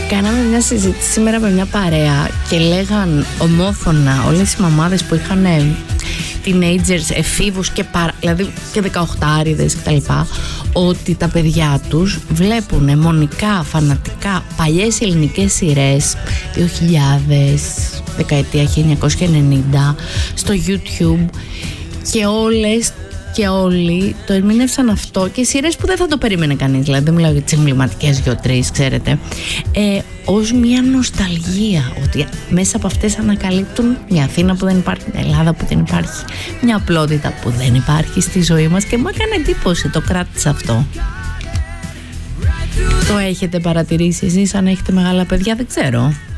Κάναμε μια συζήτηση σήμερα με μια παρέα και λέγαν ομόφωνα όλες οι μαμάδες που είχαν teenagers, εφήβους και δηλαδή και 18άριδες κτλ, ότι τα παιδιά τους βλέπουν αιμονικά, φανατικά παλιές ελληνικές σειρές 2000, δεκαετία 1990 στο YouTube, και όλες και όλοι το ερμήνευσαν αυτό, και σειρές που δεν θα το περίμενε κανείς, δηλαδή δεν μιλάω για τις εμβληματικές 2-3, ξέρετε, ως μια νοσταλγία, ότι μέσα από αυτές ανακαλύπτουν μια Αθήνα που δεν υπάρχει, μια Ελλάδα που δεν υπάρχει, μια απλότητα που δεν υπάρχει στη ζωή μας, και μου έκανε εντύπωση, το κράτησα αυτό. Το έχετε παρατηρήσει εσείς, αν έχετε μεγάλα παιδιά, δεν ξέρω.